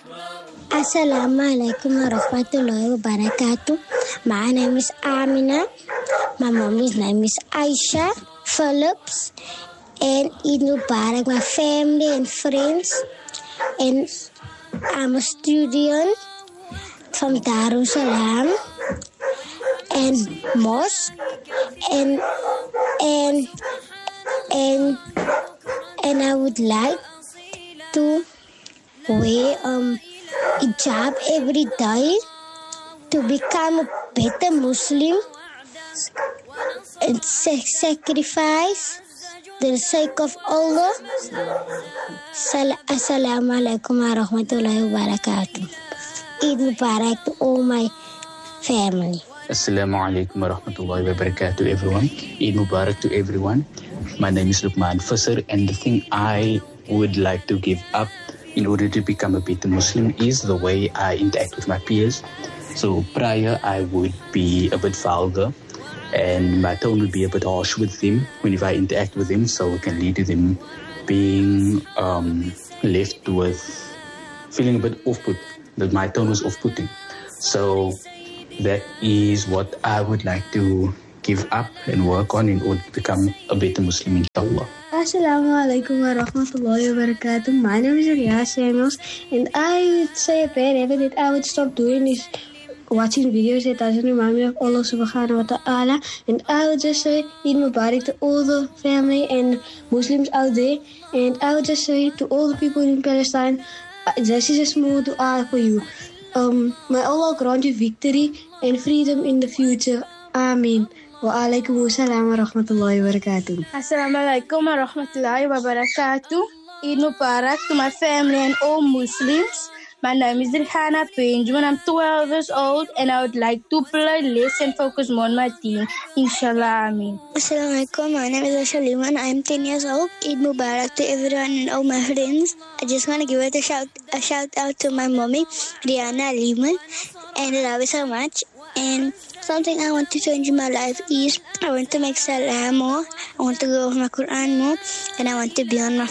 Assalamu alaikum wa rahmatullahi wa barakatuh. My name is Amina. My mommy's name is Aisha Phillips. And Eid Mubarak, my family and friends. And I'm a student from Darussalam and mosque. And I would like to wear hijab every day to become a better Muslim and sacrifice the sake of Allah. Assalamu alaikum wa rahmatullahi wa barakatuh. Eid Mubarak to all my family. Assalamu alaikum wa rahmatullahi wa barakatuh, everyone. Eid Mubarak to everyone. My name is Luqman Fasser, and the thing I would like to give up in order to become a better Muslim is the way I interact with my peers. So prior, I would be a bit vulgar, and my tone would be a bit harsh with them whenever I interact with them, so it can lead to them being left with feeling a bit off-put, that my tone was off-putting. So that is what I would like to give up and work on in order to become a better Muslim, inshallah. Assalamu alaikum wa rahmatullahi wa barakatuh. My name is Riyaz Samuels, and I would say a bad habit that I would stop doing is watching videos that doesn't remind me of Allah subhanahu wa ta'ala. And I would just say Eid Mubarak to all the family and Muslims out there. And I would just say to all the people in Palestine, this is a small dua for you. May Allah grant you victory and freedom in the future. Ameen. Wa alaikum assalam wa rahmatullahi wa barakatuh. Assalamu alaikum wa rahmatullahi wa barakatuh. Eid Mubarak to my family and all Muslims. My name is Rihanna Benjamin. I'm 12 years old and I would like to play less and focus more on my team. Inshallah, Ameen. Assalamu alaikum. My name is Asha Liman. I'm 10 years old. Eid Mubarak to everyone and all my friends. I just want to give it a shout out to my mommy, Rihanna Liman, and I love her so much. And something I want to change in my life is I want to make salah more, I want to go over my Quran more, and I want to be on my